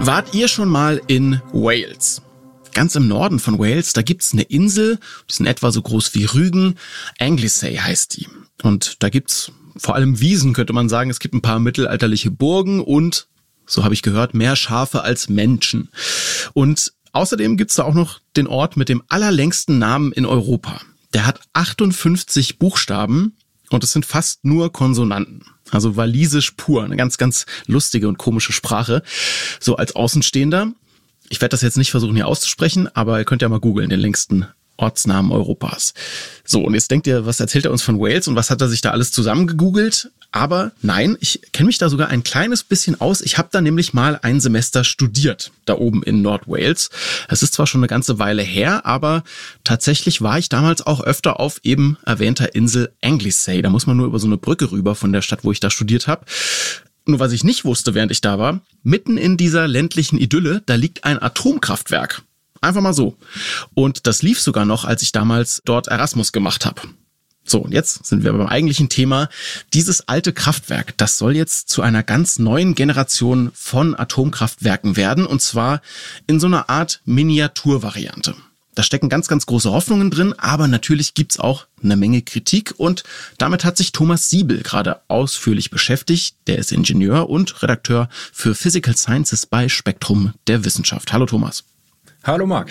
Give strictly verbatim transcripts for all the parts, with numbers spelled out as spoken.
Wart ihr schon mal in Wales? Ganz im Norden von Wales, da gibt's eine Insel, die ist in etwa so groß wie Rügen. Anglesey heißt die. Und da gibt's vor allem Wiesen, könnte man sagen. Es gibt ein paar mittelalterliche Burgen und, so habe ich gehört, mehr Schafe als Menschen. Und außerdem gibt's da auch noch den Ort mit dem allerlängsten Namen in Europa. Der hat achtundfünfzig Buchstaben und es sind fast nur Konsonanten. Also walisisch pur, eine ganz, ganz lustige und komische Sprache. So als Außenstehender. Ich werde das jetzt nicht versuchen hier auszusprechen, aber ihr könnt ja mal googeln, den längsten Ortsnamen Europas. So, und jetzt denkt ihr, was erzählt er uns von Wales und was hat er sich da alles zusammengegoogelt? Aber nein, ich kenne mich da sogar ein kleines bisschen aus. Ich habe da nämlich mal ein Semester studiert, da oben in Nordwales. Es ist zwar schon eine ganze Weile her, aber tatsächlich war ich damals auch öfter auf eben erwähnter Insel Anglesey. Da muss man nur über so eine Brücke rüber von der Stadt, wo ich da studiert habe. Nur was ich nicht wusste, während ich da war, mitten in dieser ländlichen Idylle, da liegt ein Atomkraftwerk. Einfach mal so. Und das lief sogar noch, als ich damals dort Erasmus gemacht habe. So, und jetzt sind wir beim eigentlichen Thema. Dieses alte Kraftwerk, das soll jetzt zu einer ganz neuen Generation von Atomkraftwerken werden. Und zwar in so einer Art Miniaturvariante. Da stecken ganz, ganz große Hoffnungen drin, aber natürlich gibt's auch eine Menge Kritik und damit hat sich Thomas Siebel gerade ausführlich beschäftigt. Der ist Ingenieur und Redakteur für Physical Sciences bei Spektrum der Wissenschaft. Hallo Thomas. Hallo Marc.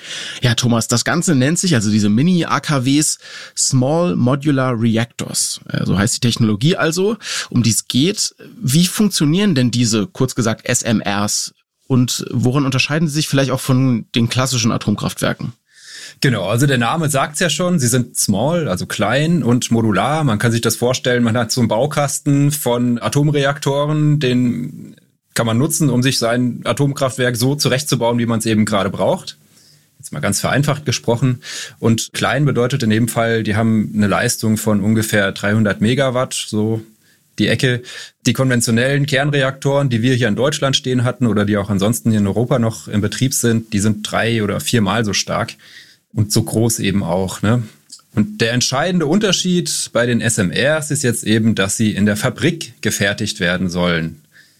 Ja Thomas, das Ganze nennt sich, also diese Mini-A K Ws, Small Modular Reactors. So heißt die Technologie also, um die es geht. Wie funktionieren denn diese, kurz gesagt, S M Rs? Und worin unterscheiden sie sich vielleicht auch von den klassischen Atomkraftwerken? Genau, also der Name sagt's ja schon, sie sind small, also klein und modular. Man kann sich das vorstellen, man hat so einen Baukasten von Atomreaktoren, den kann man nutzen, um sich sein Atomkraftwerk so zurechtzubauen, wie man es eben gerade braucht. Jetzt mal ganz vereinfacht gesprochen. Und klein bedeutet in dem Fall, die haben eine Leistung von ungefähr dreihundert Megawatt, so die Ecke. Die konventionellen Kernreaktoren, die wir hier in Deutschland stehen hatten oder die auch ansonsten in Europa noch in Betrieb sind, die sind drei- oder viermal so stark und so groß eben auch, ne? Und der entscheidende Unterschied bei den S M Rs ist jetzt eben, dass sie in der Fabrik gefertigt werden sollen.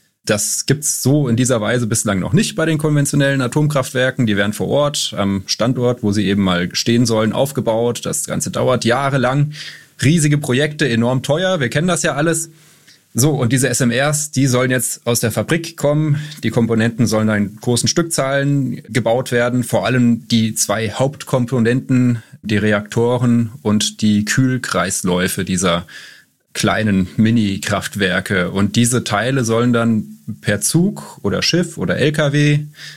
Das gibt's so in dieser Weise bislang noch nicht bei den konventionellen Atomkraftwerken. Die werden vor Ort am Standort, wo sie eben mal stehen sollen, aufgebaut. Das Ganze dauert jahrelang. Riesige Projekte, enorm teuer. Wir kennen das ja alles. So, und diese S M Rs, die sollen jetzt aus der Fabrik kommen. Die Komponenten sollen dann in großen Stückzahlen gebaut werden. Vor allem die zwei Hauptkomponenten, die Reaktoren und die Kühlkreisläufe dieser kleinen Mini-Kraftwerke. Und diese Teile sollen dann per Zug oder Schiff oder L K W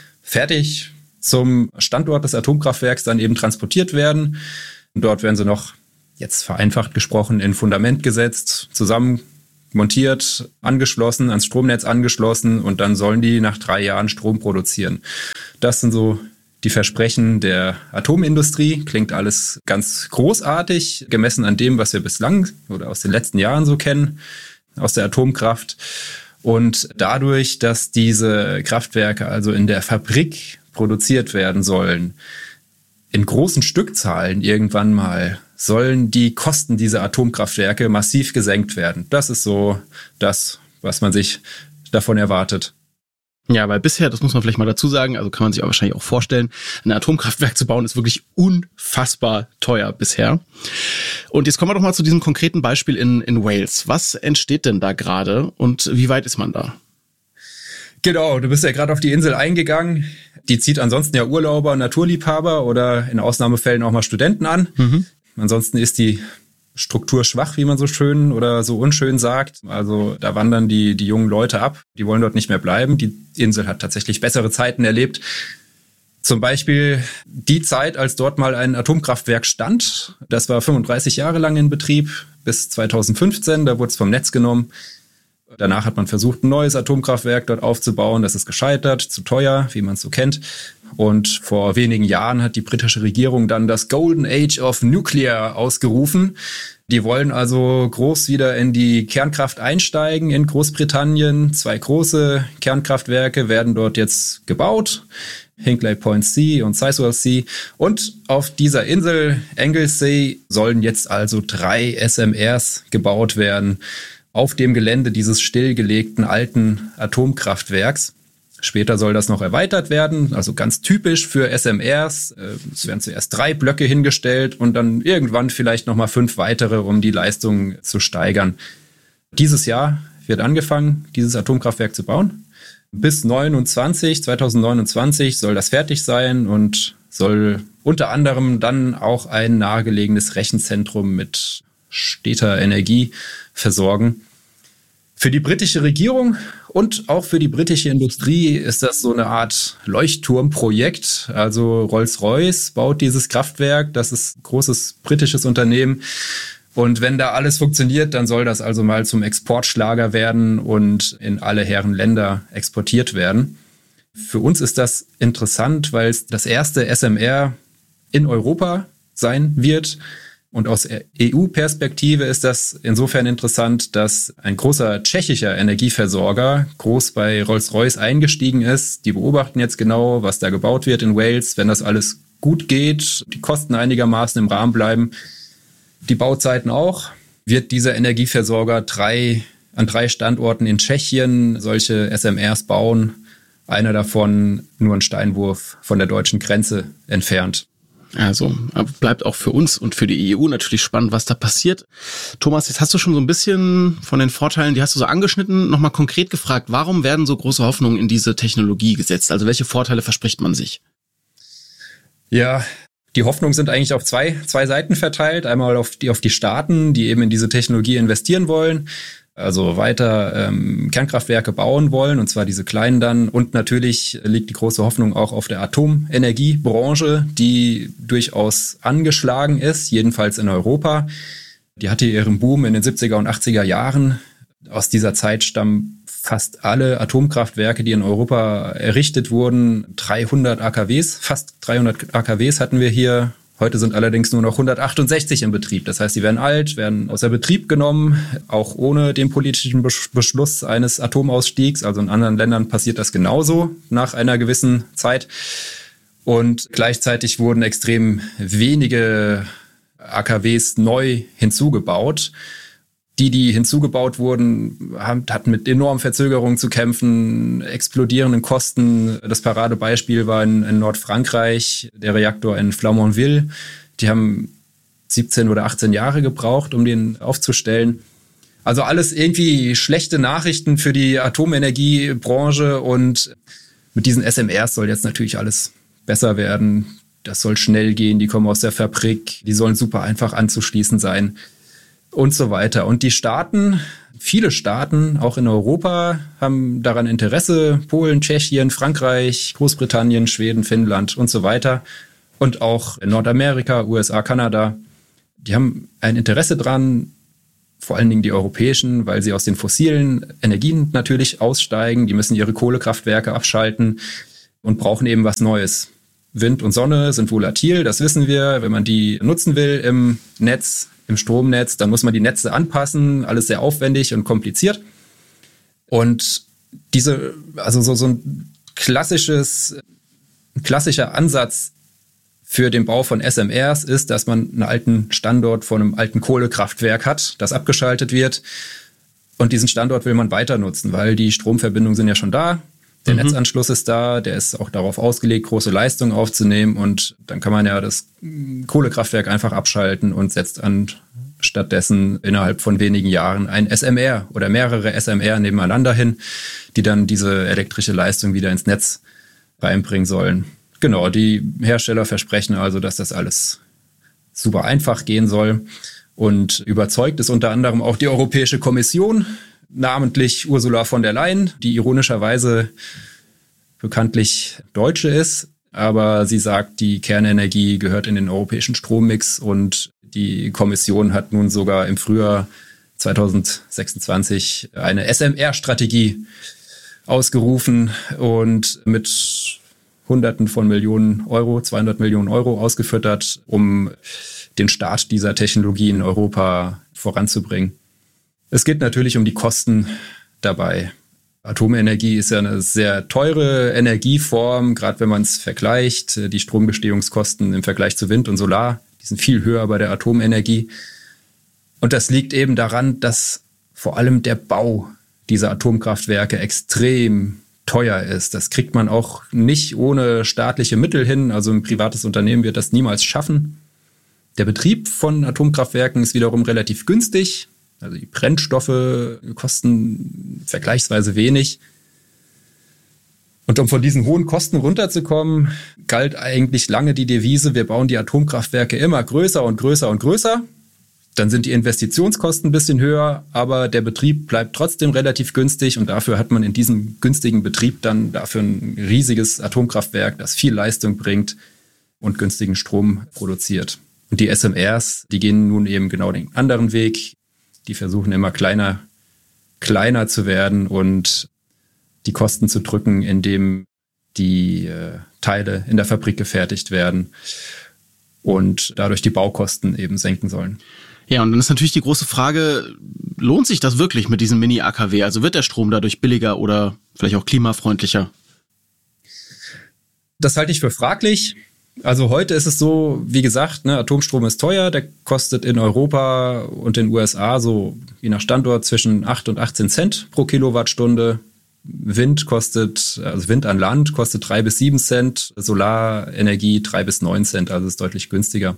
fertig zum Standort des Atomkraftwerks dann eben transportiert werden. Und dort werden sie noch, jetzt vereinfacht gesprochen, in Fundament gesetzt, zusammen montiert, angeschlossen, ans Stromnetz angeschlossen und dann sollen die nach drei Jahren Strom produzieren. Das sind so die Versprechen der Atomindustrie. Klingt alles ganz großartig, gemessen an dem, was wir bislang oder aus den letzten Jahren so kennen, aus der Atomkraft. Und dadurch, dass diese Kraftwerke also in der Fabrik produziert werden sollen, in großen Stückzahlen irgendwann mal, sollen die Kosten dieser Atomkraftwerke massiv gesenkt werden. Das ist so das, was man sich davon erwartet. Ja, weil bisher, das muss man vielleicht mal dazu sagen, also kann man sich auch wahrscheinlich auch vorstellen, ein Atomkraftwerk zu bauen ist wirklich unfassbar teuer bisher. Und jetzt kommen wir doch mal zu diesem konkreten Beispiel in, in Wales. Was entsteht denn da gerade und wie weit ist man da? Genau, du bist ja gerade auf die Insel eingegangen. Die zieht ansonsten ja Urlauber, Naturliebhaber oder in Ausnahmefällen auch mal Studenten an. Mhm. Ansonsten ist die Struktur schwach, wie man so schön oder so unschön sagt. Also da wandern die, die jungen Leute ab. Die wollen dort nicht mehr bleiben. Die Insel hat tatsächlich bessere Zeiten erlebt. Zum Beispiel die Zeit, als dort mal ein Atomkraftwerk stand. Das war fünfunddreißig Jahre lang in Betrieb, bis zweitausendfünfzehn. Da wurde es vom Netz genommen. Danach hat man versucht, ein neues Atomkraftwerk dort aufzubauen. Das ist gescheitert, zu teuer, wie man es so kennt. Und vor wenigen Jahren hat die britische Regierung dann das Golden Age of Nuclear ausgerufen. Die wollen also groß wieder in die Kernkraft einsteigen in Großbritannien. Zwei große Kernkraftwerke werden dort jetzt gebaut. Hinkley Point C und Sizewell C. Und auf dieser Insel Anglesey sollen jetzt also drei S M Rs gebaut werden auf dem Gelände dieses stillgelegten alten Atomkraftwerks. Später soll das noch erweitert werden, also ganz typisch für S M Rs. Es werden zuerst drei Blöcke hingestellt und dann irgendwann vielleicht nochmal fünf weitere, um die Leistung zu steigern. Dieses Jahr wird angefangen, dieses Atomkraftwerk zu bauen. Bis neunundzwanzig, zweitausendneunundzwanzig soll das fertig sein und soll unter anderem dann auch ein nahegelegenes Rechenzentrum mit steter Energie versorgen. Für die britische Regierung und auch für die britische Industrie ist das so eine Art Leuchtturmprojekt. Also Rolls-Royce baut dieses Kraftwerk, das ist ein großes britisches Unternehmen. Und wenn da alles funktioniert, dann soll das also mal zum Exportschlager werden und in alle Herren Länder exportiert werden. Für uns ist das interessant, weil es das erste S M R in Europa sein wird. Und aus E U-Perspektive ist das insofern interessant, dass ein großer tschechischer Energieversorger groß bei Rolls-Royce eingestiegen ist. Die beobachten jetzt genau, was da gebaut wird in Wales. Wenn das alles gut geht, die Kosten einigermaßen im Rahmen bleiben, die Bauzeiten auch, wird dieser Energieversorger drei, an drei Standorten in Tschechien solche S M Rs bauen. Einer davon nur einen Steinwurf von der deutschen Grenze entfernt. Also bleibt auch für uns und für die E U natürlich spannend, was da passiert. Thomas, jetzt hast du schon so ein bisschen von den Vorteilen, die hast du so angeschnitten, nochmal konkret gefragt, warum werden so große Hoffnungen in diese Technologie gesetzt? Also welche Vorteile verspricht man sich? Ja, die Hoffnungen sind eigentlich auf zwei, zwei Seiten verteilt. Einmal auf die, auf die Staaten, die eben in diese Technologie investieren wollen. Also weiter ähm, Kernkraftwerke bauen wollen, und zwar diese kleinen dann. Und natürlich liegt die große Hoffnung auch auf der Atomenergiebranche, die durchaus angeschlagen ist, jedenfalls in Europa. Die hatte ihren Boom in den siebziger und achtziger Jahren. Aus dieser Zeit stammen fast alle Atomkraftwerke, die in Europa errichtet wurden. dreihundert A K Ws, fast dreihundert A K Ws hatten wir hier. Heute sind allerdings nur noch hundertachtundsechzig im Betrieb. Das heißt, sie werden alt, werden außer Betrieb genommen, auch ohne den politischen Beschluss eines Atomausstiegs. Also in anderen Ländern passiert das genauso nach einer gewissen Zeit. Und gleichzeitig wurden extrem wenige A K Ws neu hinzugebaut. Die, die hinzugebaut wurden, hatten mit enormen Verzögerungen zu kämpfen, explodierenden Kosten. Das Paradebeispiel war in, in Nordfrankreich, der Reaktor in Flamanville. Die haben siebzehn oder achtzehn Jahre gebraucht, um den aufzustellen. Also alles irgendwie schlechte Nachrichten für die Atomenergiebranche. Und mit diesen S M Rs soll jetzt natürlich alles besser werden. Das soll schnell gehen, die kommen aus der Fabrik, die sollen super einfach anzuschließen sein. Und so weiter. Und die Staaten, viele Staaten, auch in Europa, haben daran Interesse. Polen, Tschechien, Frankreich, Großbritannien, Schweden, Finnland und so weiter. Und auch in Nordamerika, U S A, Kanada. Die haben ein Interesse dran, vor allen Dingen die europäischen, weil sie aus den fossilen Energien natürlich aussteigen. Die müssen ihre Kohlekraftwerke abschalten und brauchen eben was Neues. Wind und Sonne sind volatil, das wissen wir. Wenn man die nutzen will im Netz, im Stromnetz, dann muss man die Netze anpassen, alles sehr aufwendig und kompliziert. Und diese, also so, so ein klassisches, ein klassischer Ansatz für den Bau von S M Rs ist, dass man einen alten Standort von einem alten Kohlekraftwerk hat, das abgeschaltet wird. Und diesen Standort will man weiter nutzen, weil die Stromverbindungen sind ja schon da. Der mhm. Netzanschluss ist da, der ist auch darauf ausgelegt, große Leistungen aufzunehmen, und dann kann man ja das Kohlekraftwerk einfach abschalten und setzt an stattdessen innerhalb von wenigen Jahren ein S M R oder mehrere S M R nebeneinander hin, die dann diese elektrische Leistung wieder ins Netz reinbringen sollen. Genau, die Hersteller versprechen also, dass das alles super einfach gehen soll, und überzeugt ist unter anderem auch die Europäische Kommission, namentlich Ursula von der Leyen, die ironischerweise bekanntlich Deutsche ist, aber sie sagt, die Kernenergie gehört in den europäischen Strommix, und die Kommission hat nun sogar im Frühjahr zweitausendsechsundzwanzig eine S M R-Strategie ausgerufen und mit Hunderten von Millionen Euro, zweihundert Millionen Euro ausgefüttert, um den Start dieser Technologie in Europa voranzubringen. Es geht natürlich um die Kosten dabei. Atomenergie ist ja eine sehr teure Energieform, gerade wenn man es vergleicht. Die Strombestehungskosten im Vergleich zu Wind und Solar, die sind viel höher bei der Atomenergie. Und das liegt eben daran, dass vor allem der Bau dieser Atomkraftwerke extrem teuer ist. Das kriegt man auch nicht ohne staatliche Mittel hin. Also ein privates Unternehmen wird das niemals schaffen. Der Betrieb von Atomkraftwerken ist wiederum relativ günstig. Also die Brennstoffe kosten vergleichsweise wenig. Und um von diesen hohen Kosten runterzukommen, galt eigentlich lange die Devise, wir bauen die Atomkraftwerke immer größer und größer und größer. Dann sind die Investitionskosten ein bisschen höher, aber der Betrieb bleibt trotzdem relativ günstig und dafür hat man in diesem günstigen Betrieb dann dafür ein riesiges Atomkraftwerk, das viel Leistung bringt und günstigen Strom produziert. Und die S M Rs, die gehen nun eben genau den anderen Weg. Die versuchen immer kleiner, kleiner zu werden und die Kosten zu drücken, indem die äh, Teile in der Fabrik gefertigt werden und dadurch die Baukosten eben senken sollen. Ja, und dann ist natürlich die große Frage, lohnt sich das wirklich mit diesem Mini-A K W? Also wird der Strom dadurch billiger oder vielleicht auch klimafreundlicher? Das halte ich für fraglich. Also heute ist es so, wie gesagt, ne, Atomstrom ist teuer, der kostet in Europa und in den U S A so je nach Standort zwischen acht und achtzehn Cent pro Kilowattstunde. Wind kostet, also Wind an Land kostet drei bis sieben Cent, Solarenergie drei bis neun Cent, also ist deutlich günstiger.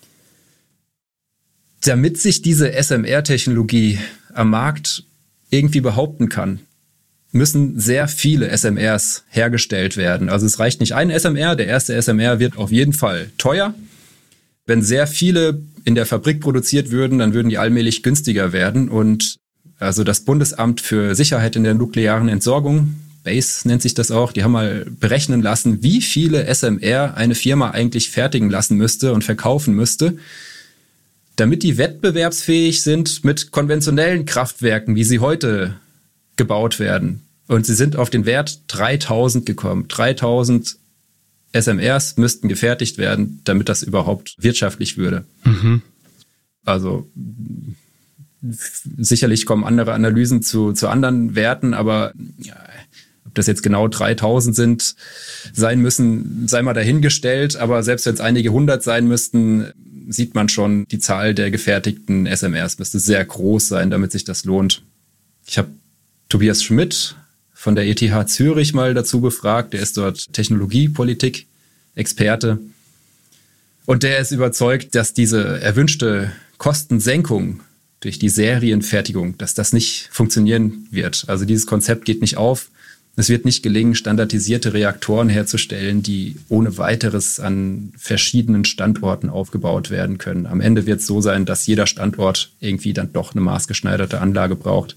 Damit sich diese S M R-Technologie am Markt irgendwie behaupten kann, müssen sehr viele S M Rs hergestellt werden. Also es reicht nicht ein S M R, der erste S M R wird auf jeden Fall teuer. Wenn sehr viele in der Fabrik produziert würden, dann würden die allmählich günstiger werden. Und also das Bundesamt für Sicherheit in der nuklearen Entsorgung, B A S E nennt sich das auch, die haben mal berechnen lassen, wie viele S M R eine Firma eigentlich fertigen lassen müsste und verkaufen müsste, damit die wettbewerbsfähig sind mit konventionellen Kraftwerken, wie sie heute gebaut werden. Und sie sind auf den Wert dreitausend gekommen. dreitausend S M Rs müssten gefertigt werden, damit das überhaupt wirtschaftlich würde. Mhm. Also sicherlich kommen andere Analysen zu, zu anderen Werten, aber ja, ob das jetzt genau dreitausend sind, sein müssen, sei mal dahingestellt. Aber selbst wenn es einige hundert sein müssten, sieht man schon, die Zahl der gefertigten S M Rs müsste sehr groß sein, damit sich das lohnt. Ich habe Tobias Schmidt von der E T H Zürich mal dazu befragt. Der ist dort Technologiepolitik-Experte. Und der ist überzeugt, dass diese erwünschte Kostensenkung durch die Serienfertigung, dass das nicht funktionieren wird. Also dieses Konzept geht nicht auf. Es wird nicht gelingen, standardisierte Reaktoren herzustellen, die ohne weiteres an verschiedenen Standorten aufgebaut werden können. Am Ende wird es so sein, dass jeder Standort irgendwie dann doch eine maßgeschneiderte Anlage braucht.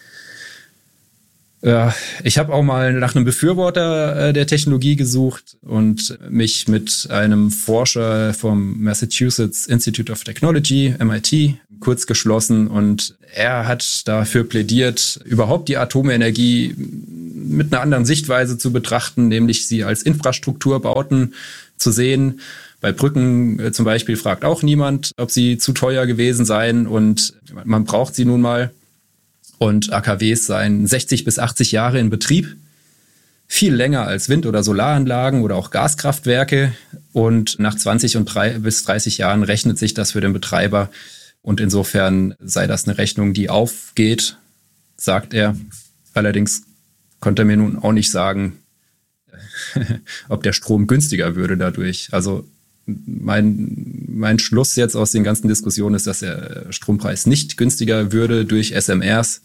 Ich habe auch mal nach einem Befürworter der Technologie gesucht und mich mit einem Forscher vom Massachusetts Institute of Technology, M I T, kurz geschlossen. Und er hat dafür plädiert, überhaupt die Atomenergie mit einer anderen Sichtweise zu betrachten, nämlich sie als Infrastrukturbauten zu sehen. Bei Brücken zum Beispiel fragt auch niemand, ob sie zu teuer gewesen seien und man braucht sie nun mal. Und A K Ws seien sechzig bis achtzig Jahre in Betrieb, viel länger als Wind- oder Solaranlagen oder auch Gaskraftwerke. Und nach zwanzig und drei bis dreißig Jahren rechnet sich das für den Betreiber. Und insofern sei das eine Rechnung, die aufgeht, sagt er. Allerdings konnte er mir nun auch nicht sagen, ob der Strom günstiger würde dadurch. Also mein, mein Schluss jetzt aus den ganzen Diskussionen ist, dass der Strompreis nicht günstiger würde durch S M Rs.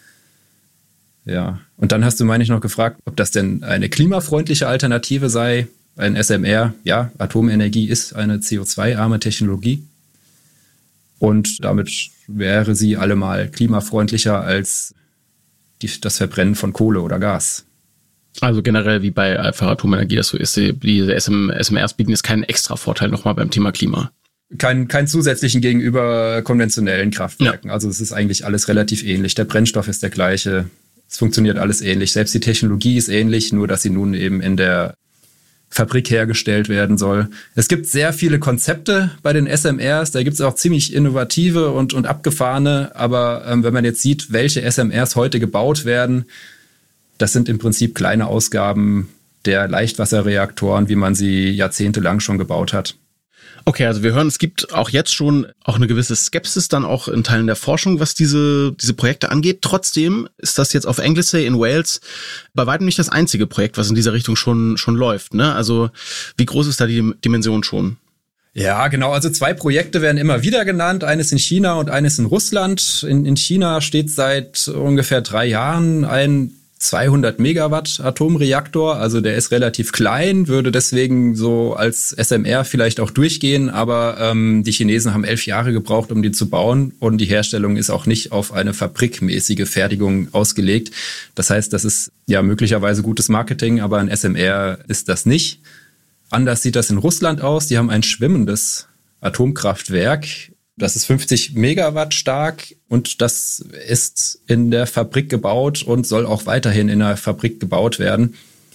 Ja, und dann hast du, meine ich, noch gefragt, ob das denn eine klimafreundliche Alternative sei. Ein S M R, ja, Atomenergie ist eine C O zwei arme Technologie. Und damit wäre sie allemal klimafreundlicher als die, das Verbrennen von Kohle oder Gas. Also generell wie bei einfach Atomenergie das so ist, diese S M Rs bieten jetzt keinen extra Vorteil nochmal beim Thema Klima. Kein, kein zusätzlichen gegenüber konventionellen Kraftwerken. Ja. Also es ist eigentlich alles relativ ähnlich. Der Brennstoff ist der gleiche. Es funktioniert alles ähnlich. Selbst die Technologie ist ähnlich, nur dass sie nun eben in der Fabrik hergestellt werden soll. Es gibt sehr viele Konzepte bei den S M Rs. Da gibt es auch ziemlich innovative und, und abgefahrene. Aber ähm, wenn man jetzt sieht, welche S M Rs heute gebaut werden, das sind im Prinzip kleine Ausgaben der Leichtwasserreaktoren, wie man sie jahrzehntelang schon gebaut hat. Okay, also wir hören, es gibt auch jetzt schon auch eine gewisse Skepsis dann auch in Teilen der Forschung, was diese diese Projekte angeht. Trotzdem ist das jetzt auf Anglesey in Wales bei weitem nicht das einzige Projekt, was in dieser Richtung schon schon läuft, ne? Also wie groß ist da die Dimension schon? Ja, genau. Also zwei Projekte werden immer wieder genannt. Eines in China und eines in Russland. In, in China steht seit ungefähr drei Jahren ein zweihundert Megawatt Atomreaktor. Also der ist relativ klein, würde deswegen so als S M R vielleicht auch durchgehen. Aber ähm, die Chinesen haben elf Jahre gebraucht, um die zu bauen. Und die Herstellung ist auch nicht auf eine fabrikmäßige Fertigung ausgelegt. Das heißt, das ist ja möglicherweise gutes Marketing, aber ein S M R ist das nicht. Anders sieht das in Russland aus. Die haben ein schwimmendes Atomkraftwerk. Das ist fünfzig Megawatt stark und das ist in der Fabrik gebaut und soll auch weiterhin in der Fabrik gebaut werden.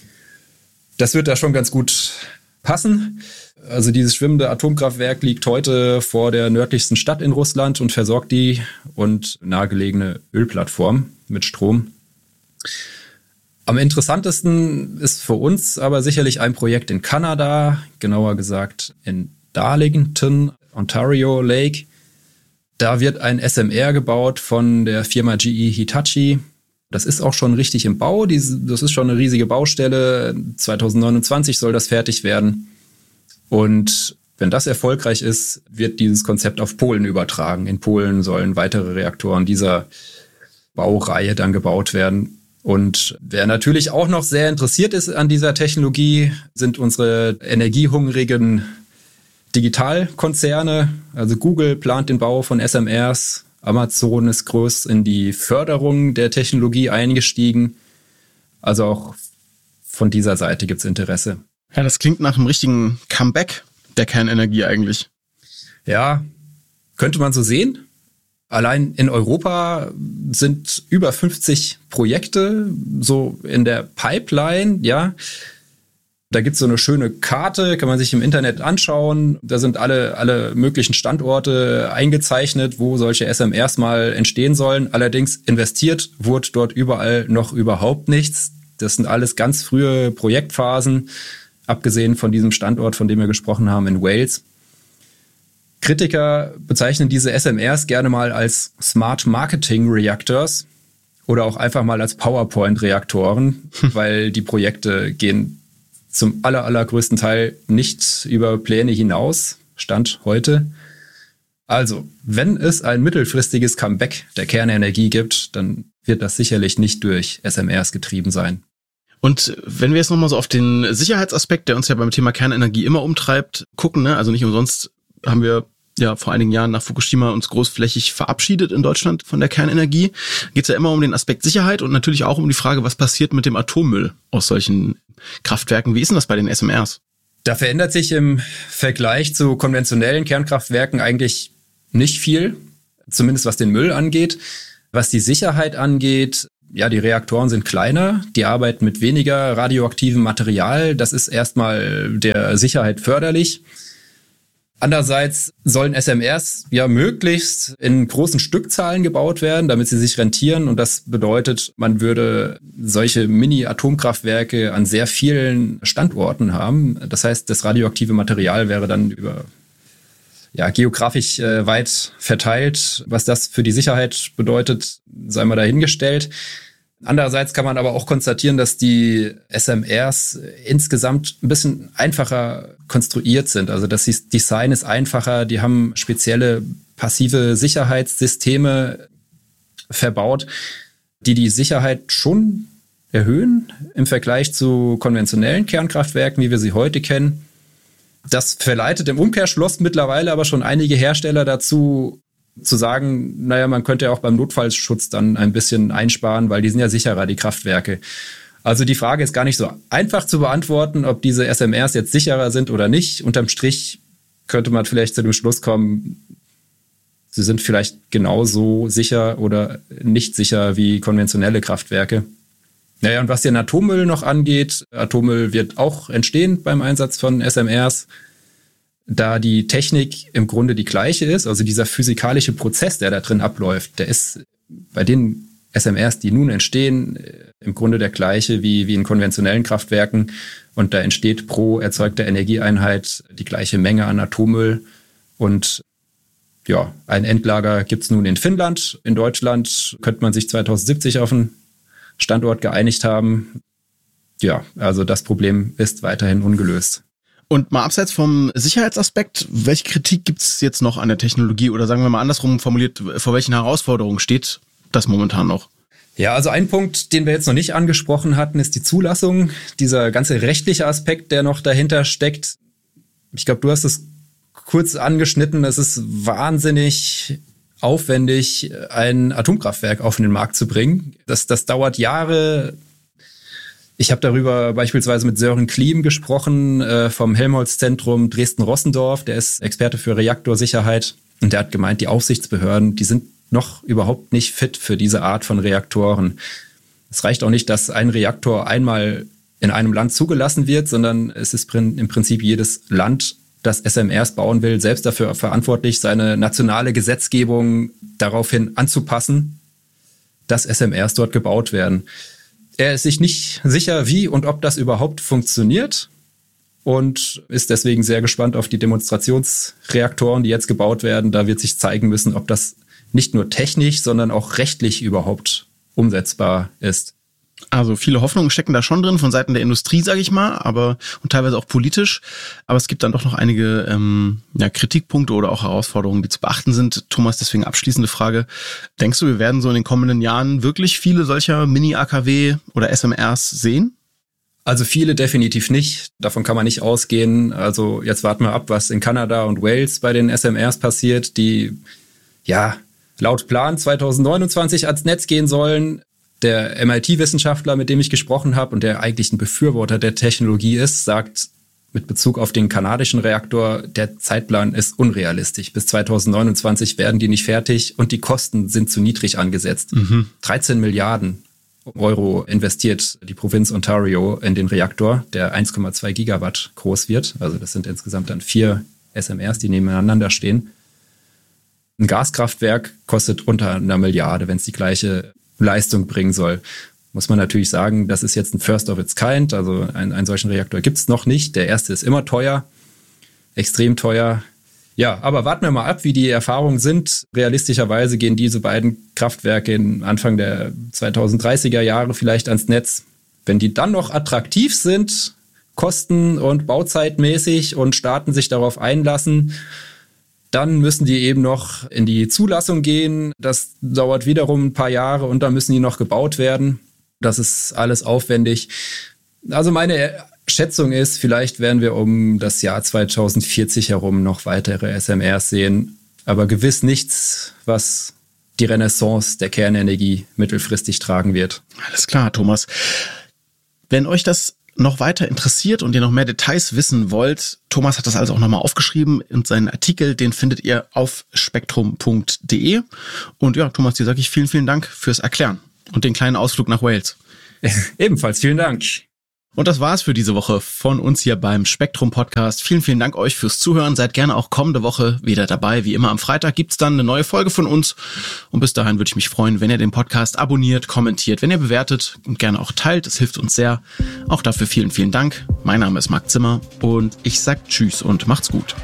Das wird da schon ganz gut passen. Also dieses schwimmende Atomkraftwerk liegt heute vor der nördlichsten Stadt in Russland und versorgt die und nahegelegene Ölplattform mit Strom. Am interessantesten ist für uns aber sicherlich ein Projekt in Kanada, genauer gesagt in Darlington, Ontario Lake. Da wird ein S M R gebaut von der Firma G E Hitachi. Das ist auch schon richtig im Bau. Das ist schon eine riesige Baustelle. zwanzig neunundzwanzig soll das fertig werden. Und wenn das erfolgreich ist, wird dieses Konzept auf Polen übertragen. In Polen sollen weitere Reaktoren dieser Baureihe dann gebaut werden. Und wer natürlich auch noch sehr interessiert ist an dieser Technologie, sind unsere energiehungrigen Digitalkonzerne. Also Google plant den Bau von S M Rs. Amazon ist groß in die Förderung der Technologie eingestiegen. Also auch von dieser Seite gibt's Interesse. Ja, das klingt nach einem richtigen Comeback der Kernenergie eigentlich. Ja, könnte man so sehen. Allein in Europa sind über fünfzig Projekte so in der Pipeline, ja. Da gibt's so eine schöne Karte, kann man sich im Internet anschauen. Da sind alle, alle möglichen Standorte eingezeichnet, wo solche S M Rs mal entstehen sollen. Allerdings investiert wurde dort überall noch überhaupt nichts. Das sind alles ganz frühe Projektphasen, abgesehen von diesem Standort, von dem wir gesprochen haben, in Wales. Kritiker bezeichnen diese S M Rs gerne mal als Smart Marketing Reactors oder auch einfach mal als PowerPoint-Reaktoren, weil die Projekte gehen zum aller, allergrößten Teil nicht über Pläne hinaus, Stand heute. Also, wenn es ein mittelfristiges Comeback der Kernenergie gibt, dann wird das sicherlich nicht durch S M Rs getrieben sein. Und wenn wir jetzt nochmal so auf den Sicherheitsaspekt, der uns ja beim Thema Kernenergie immer umtreibt, gucken, ne? Also nicht umsonst haben wir ja vor einigen Jahren nach Fukushima uns großflächig verabschiedet in Deutschland von der Kernenergie, geht es ja immer um den Aspekt Sicherheit und natürlich auch um die Frage, was passiert mit dem Atommüll aus solchen Kraftwerken. Wie ist denn das bei den S M Rs? Da verändert sich im Vergleich zu konventionellen Kernkraftwerken eigentlich nicht viel, zumindest was den Müll angeht. Was die Sicherheit angeht, ja, die Reaktoren sind kleiner, die arbeiten mit weniger radioaktivem Material. Das ist erstmal der Sicherheit förderlich. Andererseits sollen S M Rs ja möglichst in großen Stückzahlen gebaut werden, damit sie sich rentieren. Und das bedeutet, man würde solche Mini-Atomkraftwerke an sehr vielen Standorten haben. Das heißt, das radioaktive Material wäre dann über ja, geografisch äh, weit verteilt. Was das für die Sicherheit bedeutet, sei mal dahingestellt. Andererseits kann man aber auch konstatieren, dass die S M Rs insgesamt ein bisschen einfacher konstruiert sind. Also das Design ist einfacher, die haben spezielle passive Sicherheitssysteme verbaut, die die Sicherheit schon erhöhen im Vergleich zu konventionellen Kernkraftwerken, wie wir sie heute kennen. Das verleitet im Umkehrschluss mittlerweile aber schon einige Hersteller dazu, zu sagen, naja, man könnte ja auch beim Notfallschutz dann ein bisschen einsparen, weil die sind ja sicherer, die Kraftwerke. Also die Frage ist gar nicht so einfach zu beantworten, ob diese S M Rs jetzt sicherer sind oder nicht. Unterm Strich könnte man vielleicht zu dem Schluss kommen, sie sind vielleicht genauso sicher oder nicht sicher wie konventionelle Kraftwerke. Naja, und was den Atommüll noch angeht, Atommüll wird auch entstehen beim Einsatz von S M Rs. Da die Technik im Grunde die gleiche ist, also dieser physikalische Prozess, der da drin abläuft, der ist bei den S M Rs, die nun entstehen, im Grunde der gleiche wie, wie in konventionellen Kraftwerken. Und da entsteht pro erzeugter Energieeinheit die gleiche Menge an Atommüll. Und ja, ein Endlager gibt es nun in Finnland. In Deutschland könnte man sich zweitausendsiebzig auf einen Standort geeinigt haben. Ja, also das Problem ist weiterhin ungelöst. Und mal abseits vom Sicherheitsaspekt, welche Kritik gibt es jetzt noch an der Technologie? Oder sagen wir mal andersrum formuliert, vor welchen Herausforderungen steht das momentan noch? Ja, also ein Punkt, den wir jetzt noch nicht angesprochen hatten, ist die Zulassung. Dieser ganze rechtliche Aspekt, der noch dahinter steckt. Ich glaube, du hast es kurz angeschnitten. Es ist wahnsinnig aufwendig, ein Atomkraftwerk auf den Markt zu bringen. Das, das dauert Jahre. Ich habe darüber beispielsweise mit Sören Kliem gesprochen äh, vom Helmholtz-Zentrum Dresden-Rossendorf. Der ist Experte für Reaktorsicherheit. Und der hat gemeint, die Aufsichtsbehörden, die sind noch überhaupt nicht fit für diese Art von Reaktoren. Es reicht auch nicht, dass ein Reaktor einmal in einem Land zugelassen wird, sondern es ist im Prinzip jedes Land, das S M Rs bauen will, selbst dafür verantwortlich, seine nationale Gesetzgebung daraufhin anzupassen, dass S M Rs dort gebaut werden. Er ist sich nicht sicher, wie und ob das überhaupt funktioniert und ist deswegen sehr gespannt auf die Demonstrationsreaktoren, die jetzt gebaut werden. Da wird sich zeigen müssen, ob das nicht nur technisch, sondern auch rechtlich überhaupt umsetzbar ist. Also viele Hoffnungen stecken da schon drin, von Seiten der Industrie, sage ich mal, aber und teilweise auch politisch. Aber es gibt dann doch noch einige ähm, ja, Kritikpunkte oder auch Herausforderungen, die zu beachten sind. Thomas, deswegen abschließende Frage. Denkst du, wir werden so in den kommenden Jahren wirklich viele solcher Mini-A K W oder S M Rs sehen? Also viele definitiv nicht. Davon kann man nicht ausgehen. Also jetzt warten wir ab, was in Kanada und Wales bei den S M Rs passiert, die ja laut Plan zweitausendneunundzwanzig ans Netz gehen sollen. Der M I T-Wissenschaftler, mit dem ich gesprochen habe und der eigentlich ein Befürworter der Technologie ist, sagt mit Bezug auf den kanadischen Reaktor, der Zeitplan ist unrealistisch. Bis zweitausendneunundzwanzig werden die nicht fertig und die Kosten sind zu niedrig angesetzt. Mhm. dreizehn Milliarden Euro investiert die Provinz Ontario in den Reaktor, der eins Komma zwei Gigawatt groß wird. Also das sind insgesamt dann vier S M Rs, die nebeneinander stehen. Ein Gaskraftwerk kostet unter einer Milliarde, wenn es die gleiche Leistung bringen soll. Muss man natürlich sagen, das ist jetzt ein First of its kind, also einen, einen solchen Reaktor gibt es noch nicht. Der erste ist immer teuer, extrem teuer. Ja, aber warten wir mal ab, wie die Erfahrungen sind. Realistischerweise gehen diese beiden Kraftwerke in Anfang der zweitausenddreißiger Jahre vielleicht ans Netz. Wenn die dann noch attraktiv sind, kosten- und bauzeitmäßig und Staaten sich darauf einlassen, dann müssen die eben noch in die Zulassung gehen. Das dauert wiederum ein paar Jahre und dann müssen die noch gebaut werden. Das ist alles aufwendig. Also meine Schätzung ist, vielleicht werden wir um das Jahr zweitausendvierzig herum noch weitere S M Rs sehen. Aber gewiss nichts, was die Renaissance der Kernenergie mittelfristig tragen wird. Alles klar, Thomas. Wenn euch das noch weiter interessiert und ihr noch mehr Details wissen wollt, Thomas hat das also auch nochmal aufgeschrieben und seinen Artikel, den findet ihr auf spektrum punkt de. Und ja, Thomas, dir sage ich vielen, vielen Dank fürs Erklären und den kleinen Ausflug nach Wales. Ebenfalls, vielen Dank. Und das war's für diese Woche von uns hier beim Spektrum Podcast. Vielen, vielen Dank euch fürs Zuhören. Seid gerne auch kommende Woche wieder dabei. Wie immer am Freitag gibt's dann eine neue Folge von uns. Und bis dahin würde ich mich freuen, wenn ihr den Podcast abonniert, kommentiert, wenn ihr bewertet und gerne auch teilt. Das hilft uns sehr. Auch dafür vielen, vielen Dank. Mein Name ist Marc Zimmer und ich sag Tschüss und macht's gut.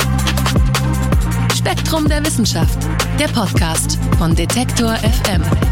Spektrum der Wissenschaft, der Podcast von Detektor F M.